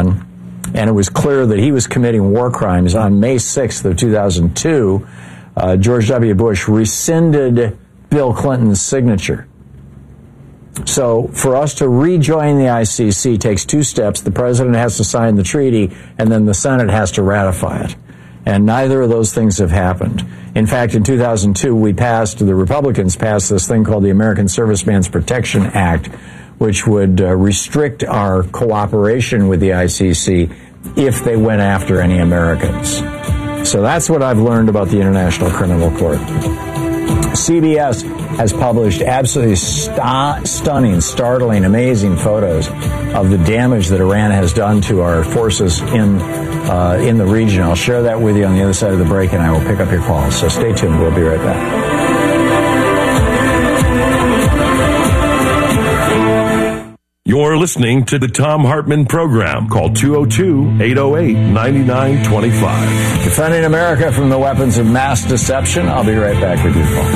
and it was clear that he was committing war crimes, on May 6th of 2002, George W. Bush rescinded Bill Clinton's signature. So for us to rejoin the ICC takes two steps. The president has to sign the treaty, and then the Senate has to ratify it. And neither of those things have happened. In fact, in 2002, the Republicans passed this thing called the American Serviceman's Protection Act, which would restrict our cooperation with the ICC if they went after any Americans. So that's what I've learned about the International Criminal Court. CBS has published absolutely stunning, startling, amazing photos of the damage that Iran has done to our forces in the region. I'll share that with you on the other side of the break, and I will pick up your calls. So stay tuned. We'll be right back. You're listening to the Thom Hartmann Program. Call 202-808-9925. Defending America from the weapons of mass deception. I'll be right back with you, folks.